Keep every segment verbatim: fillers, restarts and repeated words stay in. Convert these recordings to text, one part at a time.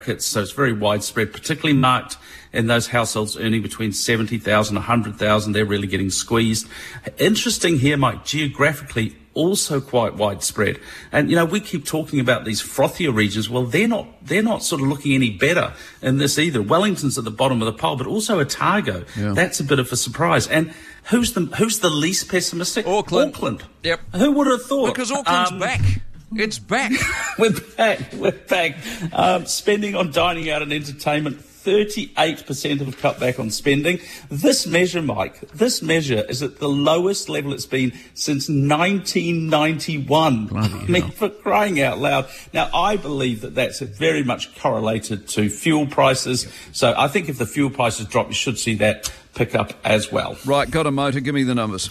So it's very widespread, particularly marked in those households earning between seventy thousand dollars, one hundred thousand dollars. They're really getting squeezed. Interesting here, Mike, geographically also quite widespread. And, you know, we keep talking about these frothier regions. Well, they're not they're not sort of looking any better in this either. Wellington's at the bottom of the pole, but also Otago. Yeah. That's a bit of a surprise. And who's the who's the least pessimistic? Auckland. Auckland. Yep. Who would have thought? Because Auckland's um, back. It's back. We're back. We're back. Um, spending on dining out and entertainment, thirty-eight percent have cut back on spending. This measure, Mike, this measure is at the lowest level it's been since nineteen ninety-one. Bloody I mean, hell. for crying out loud. Now, I believe that that's very much correlated to fuel prices. So I think if the fuel prices drop, you should see that pick up as well. Right, got a motor. Give me the numbers.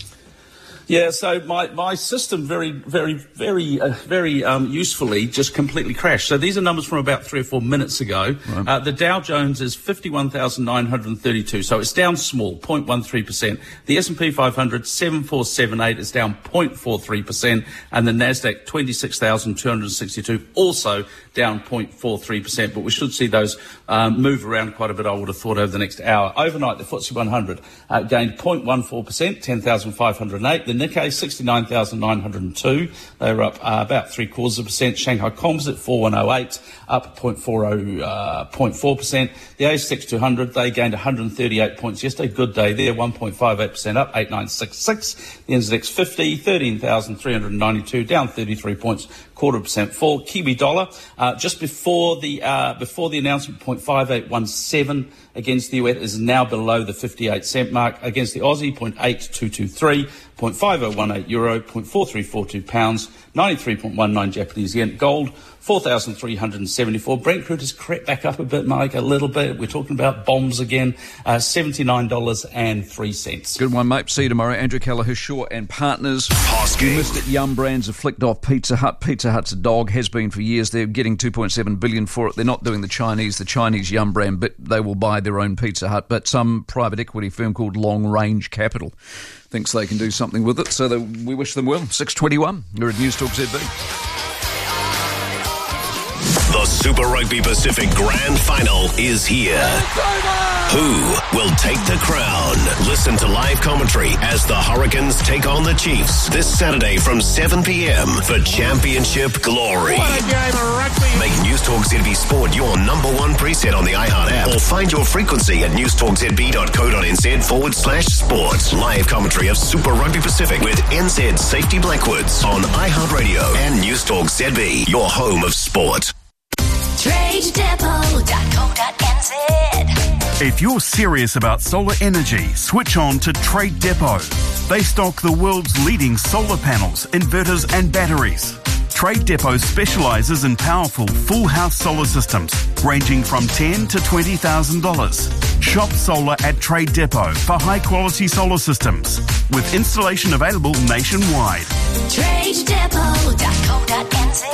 Yeah, so my, my system very, very, very, uh, very um, usefully just completely crashed. So these are numbers from about three or four minutes ago. Right. Uh, the Dow Jones is fifty-one thousand nine hundred thirty-two, so it's down small, zero point one three percent. The S and P five hundred, seven four seven eight, is down zero point four three percent. And the Nasdaq, twenty-six thousand two hundred sixty-two, also down zero point four three percent. But we should see those um, move around quite a bit, I would have thought, over the next hour. Overnight, the F T S E one hundred uh, gained zero point one four percent, ten thousand five hundred eight. The Nikkei, sixty-nine thousand nine hundred two. They were up uh, about three quarters of a percent. Shanghai Composite, four one oh eight, up zero point four zero percent. The A S X two hundred, they gained one hundred thirty-eight points yesterday. Good day there, one point five eight percent up, eight nine six six. The N Z X fifty, thirteen thousand three hundred ninety-two, down thirty-three points, quarter of a percent fall. Kiwi dollar, uh, just before the uh, before the announcement, zero point five eight one seven against the U S, is now below the fifty-eight cent mark. Against the Aussie, zero point eight two two three, zero point five oh one eight euro, zero point four three four two pounds, ninety-three point one nine Japanese yen. Gold, four thousand three hundred seventy-four. Brent crude has crept back up a bit, Mike, a little bit. We're talking about bombs again, uh, seventy-nine dollars and three cents. Good one, mate. See you tomorrow. Andrew Callagher, Shaw and Partners. You missed it. Yum Brands have flicked off Pizza Hut. Pizza Hut's a dog, has been for years. They're getting two point seven billion dollars for it. They're not doing the Chinese, the Chinese Yum Brand, but they will buy their own Pizza Hut. But some private equity firm called Long Range Capital thinks they can do something with it, so they, we wish them well. six twenty-one, you're at News Talk Z B. The Super Rugby Pacific Grand Final is here. Who will take the crown? Listen to live commentary as the Hurricanes take on the Chiefs this Saturday from seven p.m. for Championship Glory. What a game of rugby. Make News Talk Z B Sport your number one preset on the iHeart app, or find your frequency at newstalkzb.co.nz forward slash sport. Live commentary of Super Rugby Pacific with N Z Safety Blackwoods on iHeartRadio and News Talk Z B, your home of sport. trade depot dot co dot n z. If you're serious about solar energy, switch on to Trade Depot. They stock the world's leading solar panels, inverters and batteries. Trade Depot specialises in powerful full house solar systems ranging from ten thousand dollars to twenty thousand dollars. Shop solar at Trade Depot for high quality solar systems with installation available nationwide. trade depot dot co dot n z.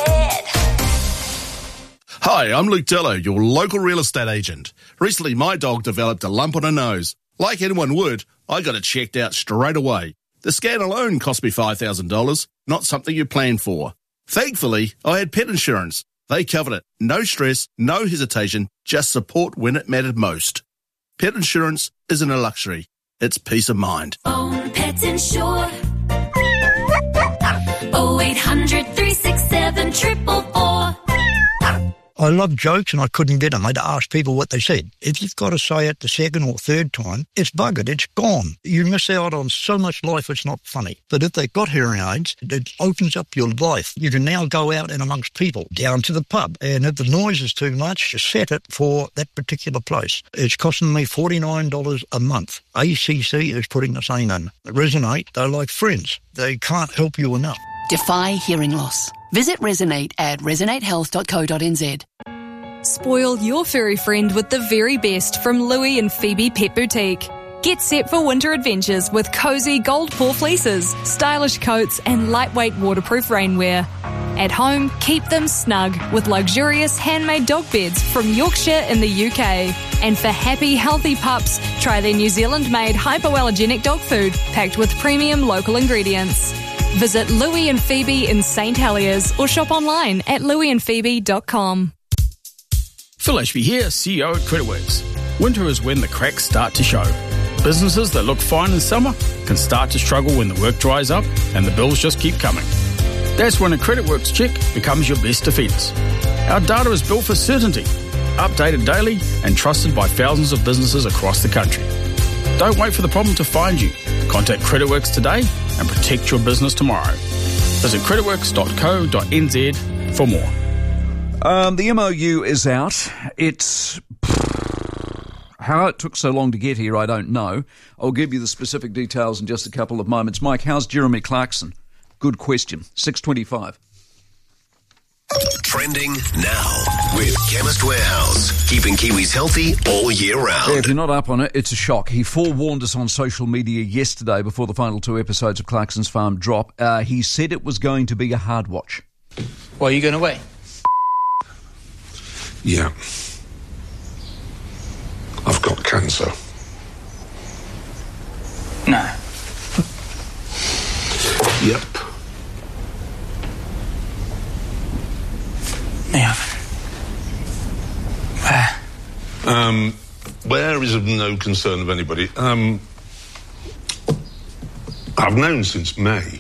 Hi, I'm Luke Dello, your local real estate agent. Recently, my dog developed a lump on her nose. Like anyone would, I got it checked out straight away. The scan alone cost me five thousand dollars, not something you plan for. Thankfully, I had pet insurance. They covered it. No stress, no hesitation, just support when it mattered most. Pet insurance isn't a luxury. It's peace of mind. Own Pets Insure. oh eight hundred, three six seven, four four four. I love jokes and I couldn't get them. I'd ask people what they said. If you've got to say it the second or third time, it's buggered, it's gone. You miss out on so much life, it's not funny. But if they've got hearing aids, it opens up your life. You can now go out and amongst people, down to the pub. And if the noise is too much, just set it for that particular place. It's costing me forty-nine dollars a month. A C C is putting the same in. Resonate, they're like friends. They can't help you enough. Defy hearing loss. Visit Resonate at resonate health dot co dot n z. Spoil your furry friend with the very best from Louie and Phoebe Pet Boutique. Get set for winter adventures with cosy gold paw fleeces, stylish coats and lightweight waterproof rainwear. At home, keep them snug with luxurious handmade dog beds from Yorkshire in the U K. And for happy, healthy pups, try their New Zealand-made hypoallergenic dog food packed with premium local ingredients. Visit Louie and Phoebe in Saint Heliers or shop online at louie and phoebe dot com. Phil Ashby here, C E O at CreditWorks. Winter is when the cracks start to show. Businesses that look fine in summer can start to struggle when the work dries up and the bills just keep coming. That's when a CreditWorks check becomes your best defence. Our data is built for certainty, updated daily and trusted by thousands of businesses across the country. Don't wait for the problem to find you. Contact CreditWorks today and protect your business tomorrow. Visit creditworks dot co dot n z for more. Um, the M O U is out. It's... How it took so long to get here, I don't know. I'll give you the specific details in just a couple of moments. Mike, how's Jeremy Clarkson? Good question. six twenty-five. Trending now with Chemist Warehouse, keeping Kiwis healthy all year round. Yeah, if you're not up on it, it's a shock. He forewarned us on social media yesterday before the final two episodes of Clarkson's Farm drop. Uh, he said it was going to be a hard watch. Well, are you going away? Yeah. I've got cancer. No. Yep. Yeah. Where? Um, where is of no concern of anybody. Um, I've known since May.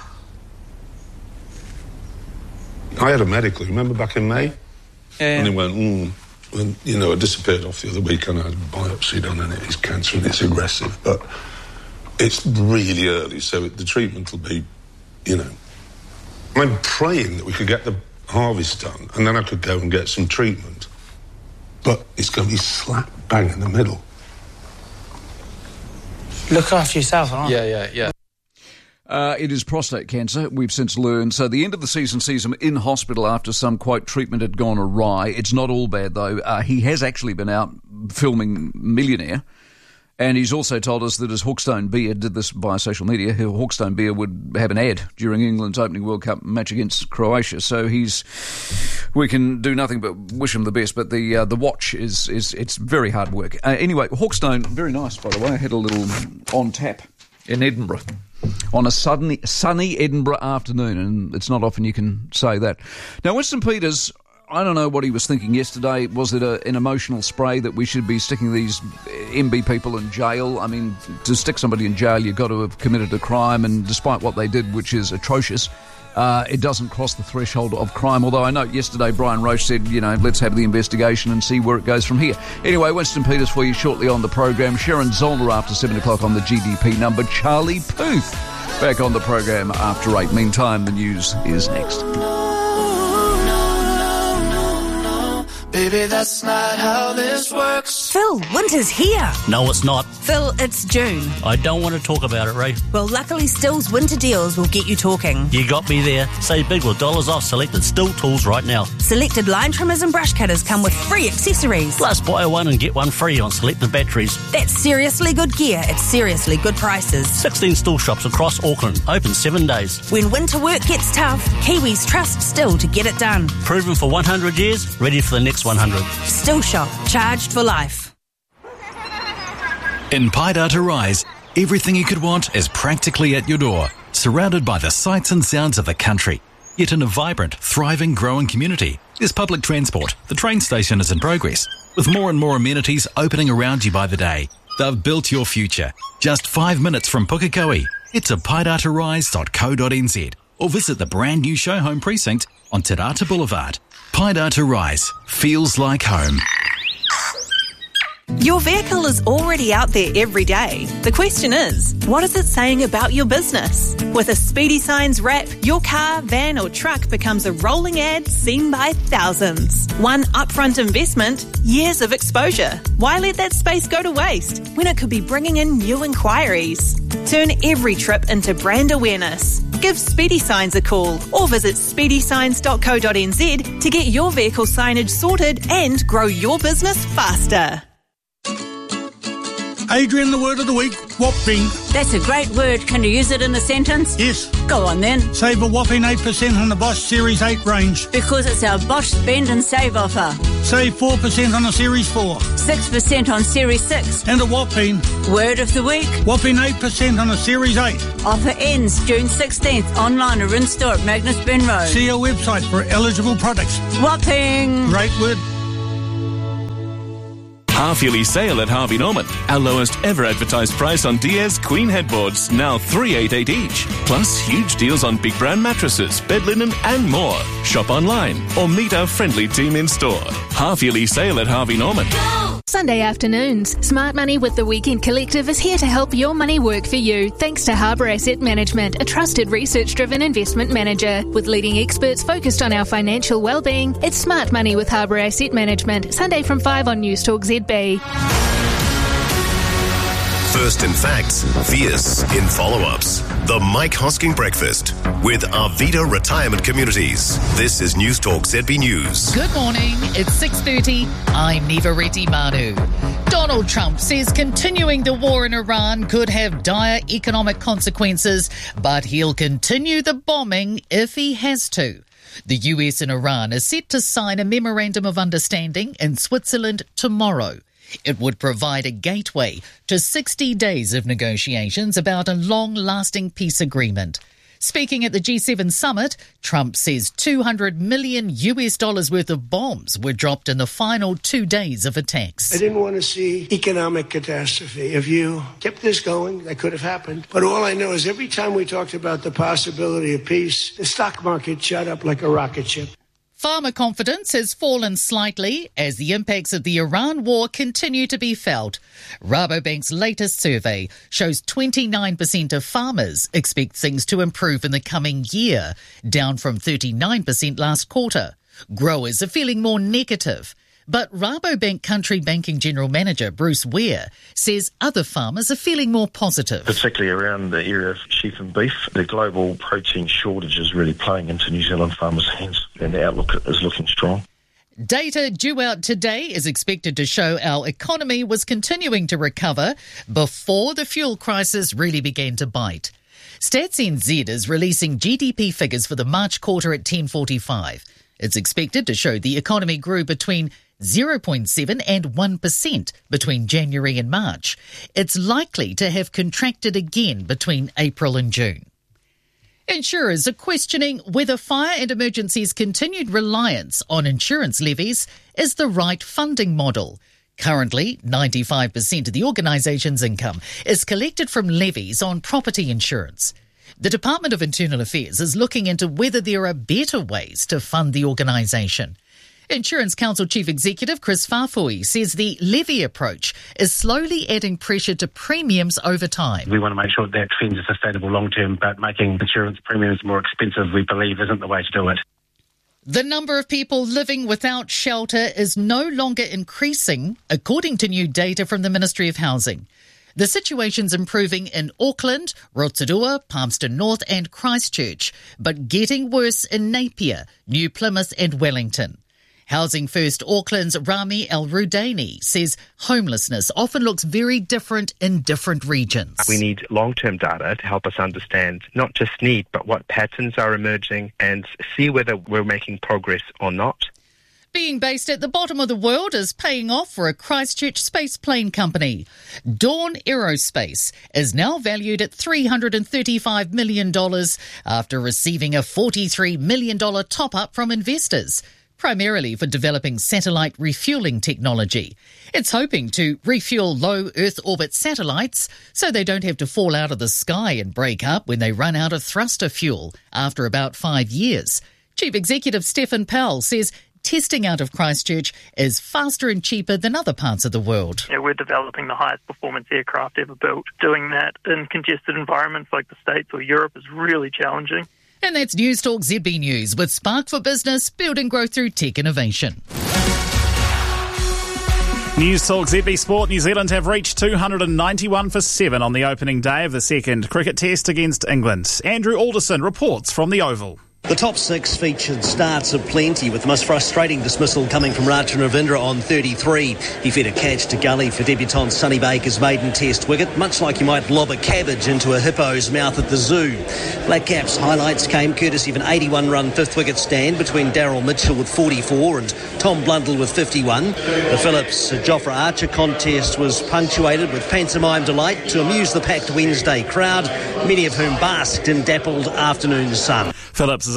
I had a medical, remember back in May? Yeah. And he went, mm. And, you know, I disappeared off the other week and I had a biopsy done and it is cancer and it's aggressive. But it's really early, so the treatment will be, you know... I'm praying that we could get the harvest done and then I could go and get some treatment. But it's going to be slap bang in the middle. Look after yourself, aren't you? Yeah, yeah, yeah. Uh, it is prostate cancer, we've since learned. So the end of the season sees him in hospital after some, quote, treatment had gone awry. It's not all bad, though. Uh, he has actually been out filming Millionaire. And he's also told us that his Hawkstone beer, did this via social media, his Hawkstone beer would have an ad during England's opening World Cup match against Croatia. So he's, we can do nothing but wish him the best. But the uh, the watch is, is it's very hard work. Uh, anyway, Hawkstone, very nice, by the way. I had a little on tap in Edinburgh on a sunny, sunny Edinburgh afternoon, and it's not often you can say that. Now, Winston Peters, I don't know what he was thinking yesterday. Was it a, an emotional spray that we should be sticking these M B people in jail? I mean, to stick somebody in jail, you've got to have committed a crime, and despite what they did, which is atrocious, uh, it doesn't cross the threshold of crime. Although I know yesterday Brian Roche said, you know, let's have the investigation and see where it goes from here. Anyway, Winston Peters for you shortly on the program. Sharon Zollner after seven o'clock on the G D P number. Charlie Puth back on the program after eight. Meantime, the news is next. Baby, that's not how this works. Phil, winter's here. No, it's not. Phil, it's June. I don't want to talk about it, Ray. Well, luckily Still's winter deals will get you talking. You got me there. Save big with dollars off selected Still tools right now. Selected line trimmers and brush cutters come with free accessories. Plus, buy one and get one free on selected batteries. That's seriously good gear at seriously good prices. sixteen Still shops across Auckland. Open seven days. When winter work gets tough, Kiwis trust Still to get it done. Proven for one hundred years, ready for the next one hundred. Still shop, charged for life. In Paidata Rise, everything you could want is practically at your door, surrounded by the sights and sounds of the country. Yet in a vibrant, thriving, growing community, there's public transport. The train station is in progress, with more and more amenities opening around you by the day. They've built your future. Just five minutes from Pukekohe. It's at paidata rise dot co dot n z or visit the brand new show home precinct on Te Rata Boulevard. Paidata Rise feels like home. Your vehicle is already out there every day. The question is, what is it saying about your business? With a Speedy Signs wrap, your car, van or truck becomes a rolling ad seen by thousands. One upfront investment, years of exposure. Why let that space go to waste when it could be bringing in new inquiries? Turn every trip into brand awareness. Give Speedy Signs a call or visit speedy signs dot co dot n z to get your vehicle signage sorted and grow your business faster. Adrian, the word of the week, whopping. That's a great word. Can you use it in a sentence? Yes. Go on then. Save a whopping eight percent on the Bosch Series eight range. Because it's our Bosch Spend and Save offer. Save four percent on the Series four. six percent on Series six. And a whopping. Word of the week. Whopping eight percent on the Series eight. Offer ends June sixteenth. Online or in-store at Magnus Ben Road. See our website for eligible products. Whopping. Great word. Half-yearly sale at Harvey Norman. Our lowest ever advertised price on Diaz Queen headboards, now three eight eight each. Plus huge deals on big brand mattresses, bed linen and more. Shop online or meet our friendly team in store. Half-yearly sale at Harvey Norman. Sunday afternoons. Smart Money with the Weekend Collective is here to help your money work for you, thanks to Harbour Asset Management, a trusted research-driven investment manager. With leading experts focused on our financial well-being, it's Smart Money with Harbour Asset Management, Sunday from five on News Talk Z B. First in facts, fierce in follow-ups. The Mike Hosking Breakfast with Arvida Retirement Communities. This is News Talk Z B News. Good morning. It's six thirty. I'm Neva Reti Manu. Donald Trump says continuing the war in Iran could have dire economic consequences, but he'll continue the bombing if he has to. The U S and Iran are set to sign a memorandum of understanding in Switzerland tomorrow. It would provide a gateway to sixty days of negotiations about a long-lasting peace agreement. Speaking at the G seven summit, Trump says two hundred million U S dollars worth of bombs were dropped in the final two days of attacks. I didn't want to see economic catastrophe. If you kept this going, that could have happened. But all I know is every time we talked about the possibility of peace, the stock market shot up like a rocket ship. Farmer confidence has fallen slightly as the impacts of the Iran war continue to be felt. Rabobank's latest survey shows twenty-nine percent of farmers expect things to improve in the coming year, down from thirty-nine percent last quarter. Growers are feeling more negative. But Rabobank Country Banking General Manager Bruce Ware says other farmers are feeling more positive. Particularly around the area of sheep and beef, the global protein shortage is really playing into New Zealand farmers' hands, and the outlook is looking strong. Data due out today is expected to show our economy was continuing to recover before the fuel crisis really began to bite. Stats N Z is releasing G D P figures for the March quarter at ten forty-five. It's expected to show the economy grew between zero point seven and one percent between January and March. It's likely to have contracted again between April and June. Insurers are questioning whether fire and emergencies' continued reliance on insurance levies is the right funding model. Currently, ninety-five percent of the organisation's income is collected from levies on property insurance. The Department of Internal Affairs is looking into whether there are better ways to fund the organisation. Insurance Council Chief Executive Chris Farfui says the levy approach is slowly adding pressure to premiums over time. We want to make sure that trend is sustainable long term, but making insurance premiums more expensive, we believe, isn't the way to do it. The number of people living without shelter is no longer increasing, according to new data from the Ministry of Housing. The situation's improving in Auckland, Rotorua, Palmerston North and Christchurch, but getting worse in Napier, New Plymouth and Wellington. Housing First Auckland's Rami El-Rudaini says homelessness often looks very different in different regions. We need long-term data to help us understand not just need, but what patterns are emerging and see whether we're making progress or not. Being based at the bottom of the world is paying off for a Christchurch space plane company. Dawn Aerospace is now valued at three hundred thirty-five million dollars after receiving a forty-three million dollars top-up from investors, primarily for developing satellite refueling technology. It's hoping to refuel low Earth orbit satellites so they don't have to fall out of the sky and break up when they run out of thruster fuel after about five years. Chief Executive Stefan Powell says testing out of Christchurch is faster and cheaper than other parts of the world. Yeah, we're developing the highest performance aircraft ever built. Doing that in congested environments like the States or Europe is really challenging. And that's News Talk Z B News with Spark for Business, building growth through tech innovation. News Talk Z B Sport. New Zealand have reached two hundred ninety-one for seven on the opening day of the second cricket test against England. Andrew Alderson reports from the Oval. The top six featured starts aplenty, with the most frustrating dismissal coming from Rachin Ravindra on thirty-three. He fed a catch to gully for debutant Sonny Baker's maiden test wicket, much like you might lob a cabbage into a hippo's mouth at the zoo. Black Caps highlights came courtesy of an eighty-one run fifth wicket stand between Daryl Mitchell with forty-four and Tom Blundell with fifty-one. The Phillips Jofra Archer contest was punctuated with pantomime delight to amuse the packed Wednesday crowd, many of whom basked in dappled afternoon sun. Phillips'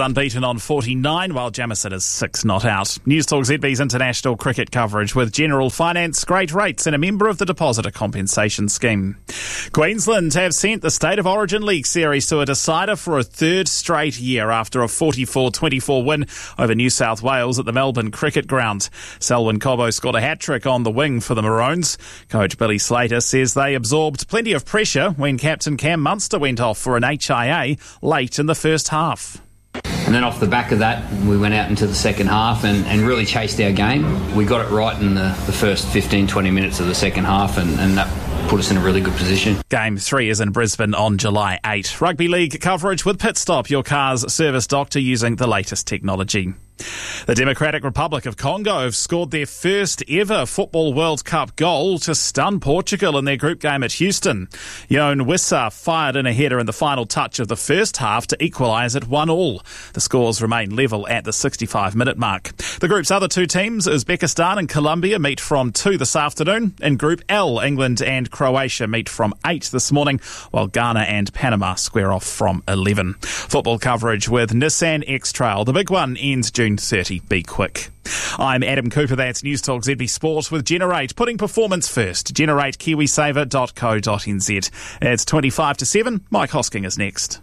unbeaten on forty-nine, while Jamison is six not out. News Talk Z B's international cricket coverage with General Finance, great rates and a member of the Depositor Compensation Scheme. Queensland have sent the State of Origin League Series to a decider for a third straight year after a forty-four twenty-four win over New South Wales at the Melbourne Cricket Ground. Selwyn Cobbo scored a hat-trick on the wing for the Maroons. Coach Billy Slater says they absorbed plenty of pressure when captain Cam Munster went off for an H I A late in the first half. And then off the back of that, we went out into the second half and, and really chased our game. We got it right in the, the first fifteen, twenty minutes of the second half, and, and that put us in a really good position. Game three is in Brisbane on July eighth. Rugby League coverage with Pit Stop, your car's service doctor using the latest technology. The Democratic Republic of Congo have scored their first ever Football World Cup goal to stun Portugal in their group game at Houston. Yoan Wissa fired in a header in the final touch of the first half to equalise at one all. The scores remain level at the sixty-five minute mark. The group's other two teams, Uzbekistan and Colombia, meet from two this afternoon. In Group L, England and Croatia meet from eight this morning, while Ghana and Panama square off from eleven. Football coverage with Nissan X-Trail. The big one ends June thirtieth. Be quick. I'm Adam Cooper. That's News Talk Z B Sport with Generate, putting performance first. Generate Kiwisaver dot co dot n z. It's twenty-five to seven. Mike Hosking is next.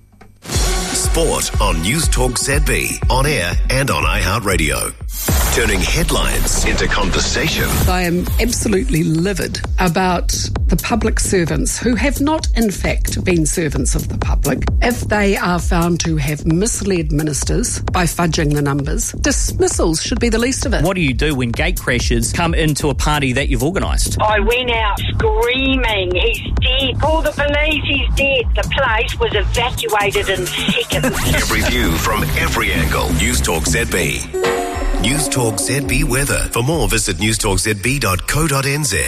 Sport on News Talk Z B, on air and on iHeartRadio. Turning headlines into conversation. I am absolutely livid about the public servants who have not, in fact, been servants of the public. If they are found to have misled ministers by fudging the numbers, dismissals should be the least of it. What do you do when gate crashers come into a party that you've organised? I went out screaming, he's dead. Call the police, he's dead. The place was evacuated in seconds. Every view from every angle. News Talk Z B. News Talk Z B weather. For more, visit news talk z b dot co dot n z.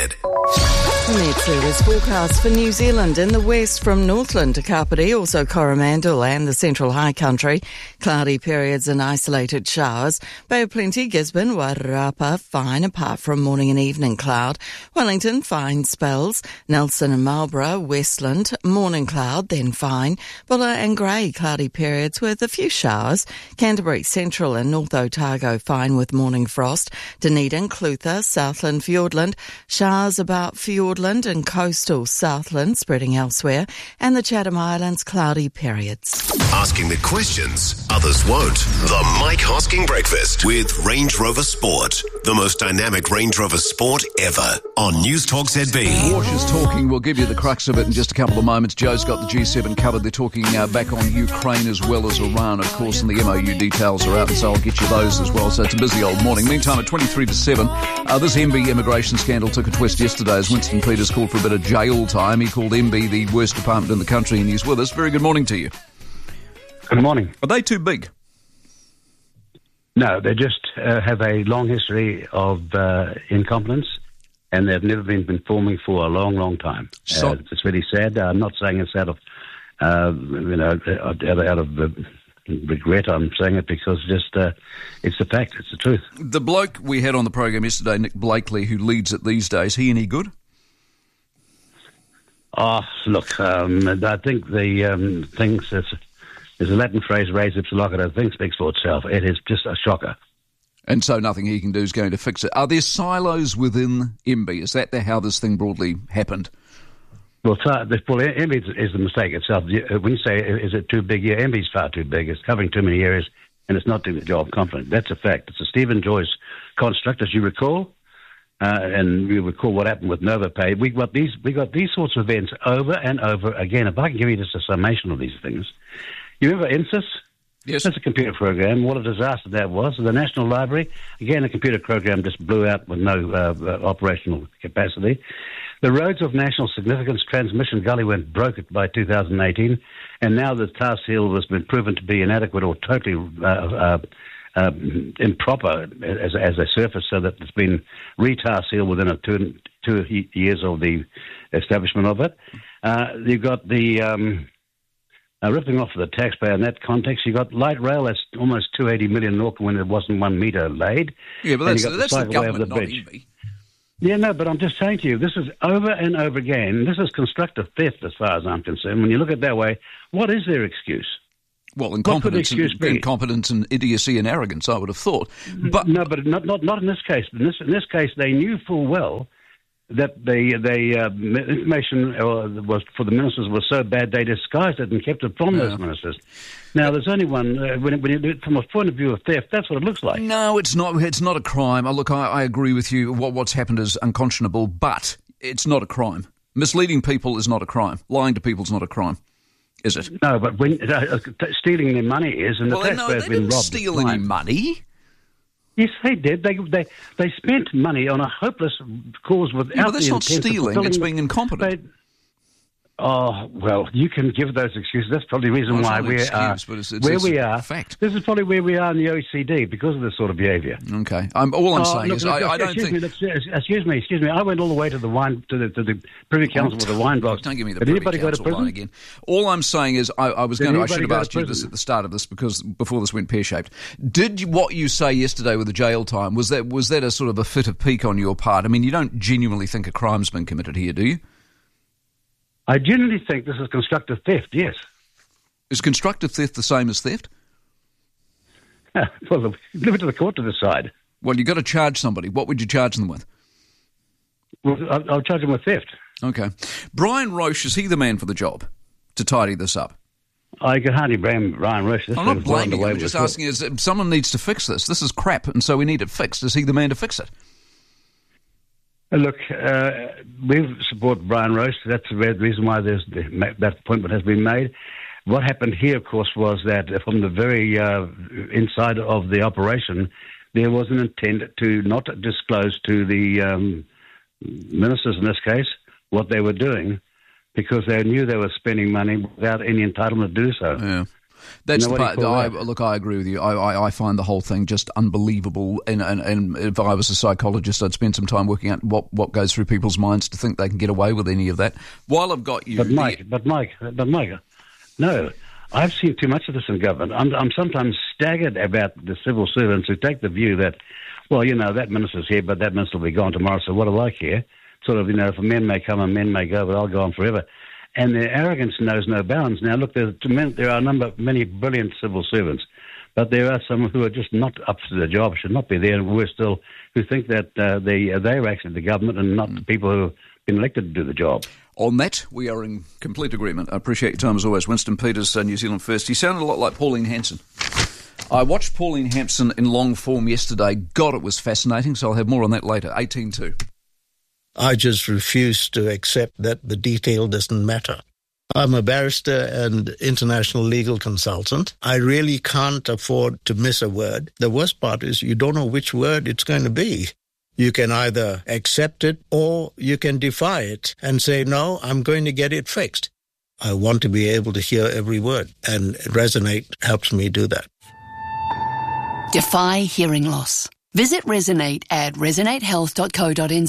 Met service forecast for New Zealand in the west from Northland to Kapiti, also Coromandel and the Central High Country. Cloudy periods and isolated showers. Bay of Plenty, Gisborne, Wairarapa, fine apart from morning and evening cloud. Wellington, fine spells. Nelson and Marlborough, Westland, morning cloud, then fine. Bulla and Grey, cloudy periods with a few showers. Canterbury, Central and North Otago, fine with morning frost. Dunedin, Clutha, Southland, Fiordland, showers about Fiordland and coastal Southland spreading elsewhere, and the Chatham Islands cloudy periods. Asking the questions others won't. The Mike Hosking Breakfast with Range Rover Sport. The most dynamic Range Rover Sport ever on News Talk Z B. Porsche talking. We'll give you the crux of it in just a couple of moments. Joe's got the G seven covered. They're talking uh, back on Ukraine as well as Iran, of course, and the M O U details are out, and so I'll get you those as well. So it's a busy old morning. Meantime, at twenty-three to seven, uh, this M B immigration scandal took a twist yesterday as Winston Peters called for a bit of jail time. He called M B the worst department in the country, and he's with us. Very good morning to you. Good morning. Are they too big? No, they just uh, have a long history of uh, incompetence, and they've never been performing for a long, long time. So, uh, it's really sad. I'm not saying it's out of, uh, you know, out, out of uh, regret. I'm saying it because just uh, it's a fact. It's the truth. The bloke we had on the program yesterday, Nick Blakely, who leads it these days, he any good? Oh, look, um, I think the um, things that's there's a Latin phrase, res ipsa loquitur, thing speaks for itself. It is just a shocker. And so nothing he can do is going to fix it. Are there silos within M B? Is that the, how this thing broadly happened? Well, well M B is the mistake itself. When you say, is it too big? Yeah, M B's far too big. It's covering too many areas, and it's not doing the job confident. That's a fact. It's a Stephen Joyce construct, as you recall. Uh, and we recall what happened with NovaPay. We got these, we got these sorts of events over and over again. If I can give you just a summation of these things, you remember I N S Y S? Yes. That's a computer program. What a disaster that was. The National Library, again, a computer program just blew out with no uh, uh, operational capacity. The roads of national significance transmission gully went broke by two thousand eighteen, and now the tar seal has been proven to be inadequate or totally uh, uh, uh, improper as, as a surface, so that it's been re-tar sealed within a two, two years of the establishment of it. Uh, you've got the um, uh, ripping off of the taxpayer in that context. You've got light rail that's almost two hundred eighty million north when there wasn't one metre laid. Yeah, but that's, the, that's the government, the not M B. Yeah, no, but I'm just saying to you, this is over and over again. This is constructive theft as far as I'm concerned. When you look at it that way, what is their excuse? Well, incompetence, and, incompetence and idiocy and arrogance, I would have thought. But no, but not not not in this case. In this in this case, they knew full well that the the uh, information uh, was for the ministers was so bad they disguised it and kept it from yeah. those ministers. Now, there's only one uh, when, when you do it from a point of view of theft. That's what it looks like. No, it's not. It's not a crime. Oh, look, I, I agree with you. What what's happened is unconscionable, but it's not a crime. Misleading people is not a crime. Lying to people is not a crime. Is it? No, but when uh, stealing their money is, and the well, taxpayer no, has they been didn't robbed. Steal any money? Yes, they did. They they they spent money on a hopeless cause without. Yeah, but that's the not stealing. It's being incompetent. They, oh well, you can give those excuses. That's probably the reason well, why we are but it's, it's, where it's we a are. Fact. This is probably where we are in the O E C D because of this sort of behaviour. Okay. I'm, all I'm oh, saying look, is, look, I, look, I don't excuse think. Me, look, excuse me, excuse me. I went all the way to the wine to the to the Privy Council with the wine box. Don't give me the Did Privy anybody Council go to prison? line again. All I'm saying is, I, I was Did going to. I should have asked you prison? this at the start of this because before this went pear shaped. Did you, what you say yesterday with the jail time was that was that a sort of a fit of pique on your part? I mean, you don't genuinely think a crime's been committed here, do you? I genuinely think this is constructive theft, yes. Is constructive theft the same as theft? Well, leave it to the court to decide. Well, you've got to charge somebody. What would you charge them with? Well, I'll, I'll charge them with theft. Okay. Brian Roche, is he the man for the job to tidy this up? I can hardly blame Brian Roche. This I'm not blaming him. I'm just asking, is, someone needs to fix this. This is crap, and so we need it fixed. Is he the man to fix it? Look, uh, we support Brian Roche. That's the reason why there's the, that appointment has been made. What happened here, of course, was that from the very uh, inside of the operation, there was an intent to not disclose to the um, ministers, in this case, what they were doing, because they knew they were spending money without any entitlement to do so. Yeah. That's you know the part. I, look, I agree with you. I, I, I find the whole thing just unbelievable. And, and, and if I was a psychologist, I'd spend some time working out what, what goes through people's minds to think they can get away with any of that. While I've got you, but Mike, the, but Mike, but Mike, no, I've seen too much of this in government. I'm, I'm sometimes staggered about the civil servants who take the view that, well, you know, that minister's here, but that minister will be gone tomorrow. So what do I care? Sort of, you know, for men may come and men may go, but I'll go on forever. And their arrogance knows no bounds. Now, look, there are a number of many brilliant civil servants, but there are some who are just not up to the job, should not be there, and we're still who think that uh, they they're actually the government and not the people who have been elected to do the job. On that, we are in complete agreement. I appreciate your time as always. Winston Peters, uh, New Zealand First. He sounded a lot like Pauline Hanson. I watched Pauline Hanson in long form yesterday. God, it was fascinating, so I'll have more on that later. eighteen two. I just refuse to accept that the detail doesn't matter. I'm a barrister and international legal consultant. I really can't afford to miss a word. The worst part is you don't know which word it's going to be. You can either accept it or you can defy it and say, no, I'm going to get it fixed. I want to be able to hear every word, and Resonate helps me do that. Defy hearing loss. Visit Resonate at resonate health dot co dot n z